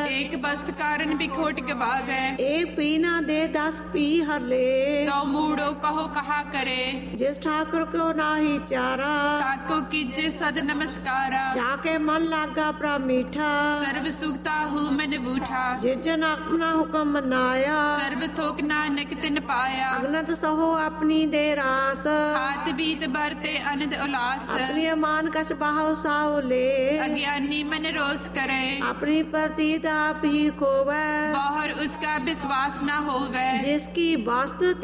एक वस्त कारण बिखोट गवावे। एक पी ना दे 10 पी हर ले। तो मूड़ो कहो कहा करे, जिस ठाकुर को नाही चारा। ताको कीजे सद नमस्कारा, जाके मन लागा प्रा मीठा। सर्व सुखता हूँ मन बूठा, जिस जन अपना हुक्म मनाया। सर्व थोक नानक तिन पाया। अगनत सहो अपनी दे रास। खात बीत बरते अनंद उल्लास, अपनी मान कछ बाहो साव ले। अज्ञानी मन रोष करे, अपनी प्रतीत आप ही खोवे। बाहर उसका विश्वास न होवे। जिसकी वास्तु